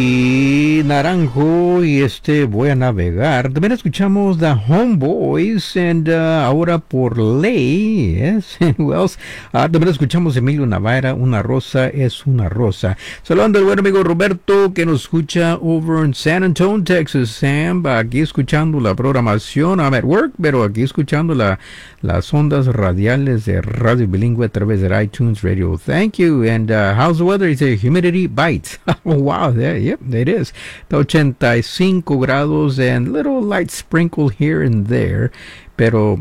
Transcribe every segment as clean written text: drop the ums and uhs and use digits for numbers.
Y Naranjo y voy a navegar. También escuchamos The Homeboys and ahora por ley, yes, and who else? También escuchamos Emilio Navarra, Una rosa es una rosa. Saludando al buen amigo Roberto que nos escucha over in San Antonio, Texas. Sam, aquí escuchando la programación. I'm at work, pero aquí escuchando las ondas radiales de Radio Bilingüe a través de iTunes Radio. Thank you. And how's the weather? It's a humidity bite. Oh, wow. Yep, it is. Está 85 grados and little light sprinkle here and there. Pero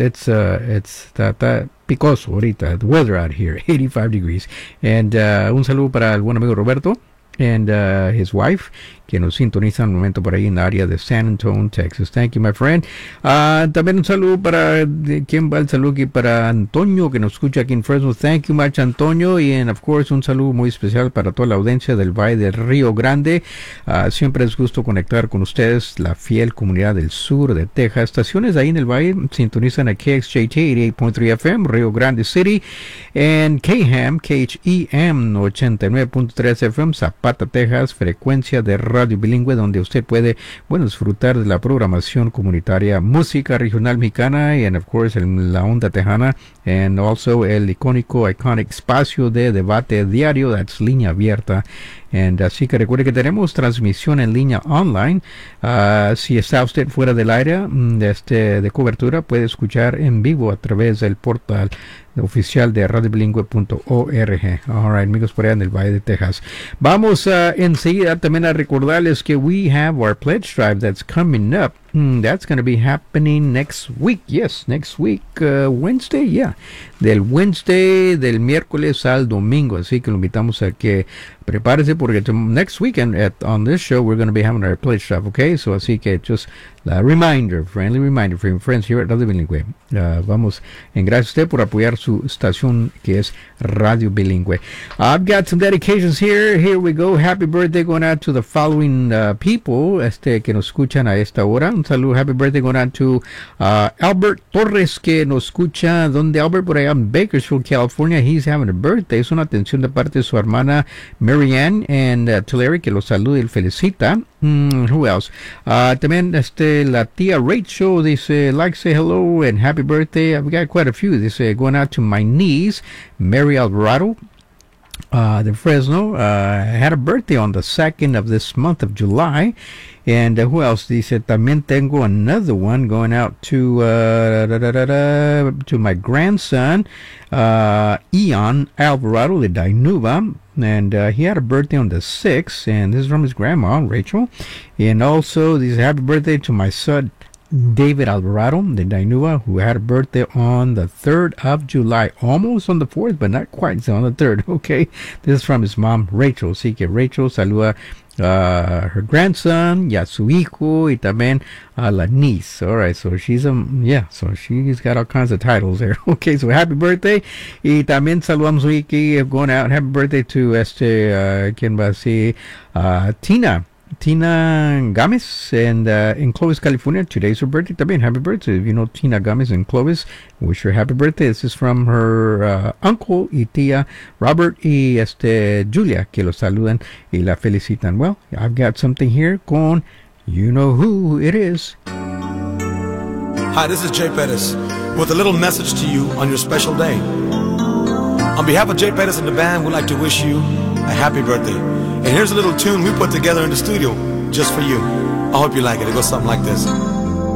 está picoso ahorita. The weather out here, 85 degrees. And un saludo para el buen amigo Roberto and his wife, que nos sintonizan un momento por ahí en el área de San Antonio, Texas. Thank you, my friend. También un saludo para, ¿quién va el saludo aquí? Para Antonio, que nos escucha aquí en Fresno. Thank you much, Antonio. Y, of course, un saludo muy especial para toda la audiencia del Valle del Río Grande. Siempre es gusto conectar con ustedes, la fiel comunidad del sur de Texas. Estaciones ahí en el Valle sintonizan a KXJT 88.3 FM, Rio Grande City, and KHAM 89.3 FM, Zapata, Texas, frecuencia de Radio Bilingüe, donde usted puede, disfrutar de la programación comunitaria, música regional mexicana, and of course la onda tejana, and also el iconic espacio de debate diario, that's Línea Abierta. And así que recuerde que tenemos transmisión en línea online. Si está usted fuera del área de cobertura, puede escuchar en vivo a través del portal oficial de radiobilingüe.org. Alright, amigos por allá en el Valle de Texas. Vamos enseguida también a recordarles que we have our pledge drive that's coming up. That's going to be happening next week. Yes, next week, Wednesday, yeah. Del Wednesday, del miércoles al domingo. Así que lo invitamos a que prepárese porque next weekend on this show we're going to be having our pledge drive, okay? So así que just a friendly reminder for your friends here at Radio Bilingüe. Vamos, en gracias a usted por apoyar su estación que es Radio Bilingüe. I've got some dedications here. Here we go. Happy birthday going out to the following people que nos escuchan a esta hora. Un saludo, happy birthday going out to Albert Torres, que nos escucha, donde Albert, por allá en Bakersfield, California. He's having a birthday. Es una atención de parte de su hermana Marianne and Tulare, que lo saluda y lo felicita. Who else? También la tía Rachel dice, say hello and happy birthday. I've got quite a few. Dice, going out to my niece, Mary Alvarado, de Fresno. Had a birthday on the 2nd of this month of July. And who else? Dice, también tengo another one going out to my grandson, Ian Alvarado de Dainuba. And he had a birthday on the 6th, and this is from his grandma, Rachel. And also, this is happy birthday to my son, David Alvarado de Dainuba, who had a birthday on the 3rd of July. Almost on the 4th, but not quite. So on the 3rd, okay? This is from his mom, Rachel. Así que Rachel saluda her grandson y a su hijo y también a la niece. All right, so she's so she's got all kinds of titles there. Okay, so happy birthday. Y también saludamos hoy aquí going out. Happy birthday to ¿quién va a decir? Tina Gomez in Clovis, California. Today's her birthday. También happy birthday. If you know Tina Gomez in Clovis, wish her happy birthday. This is from her uncle y tía Robert y Julia, que los saludan y la felicitan. Well, I've got something here con you know who it is. Hi, this is Jay Pettis with a little message to you on your special day. On behalf of Jay Pettis and the band, we'd like to wish you a happy birthday. And here's a little tune we put together in the studio just for you. I hope you like it. It goes something like this.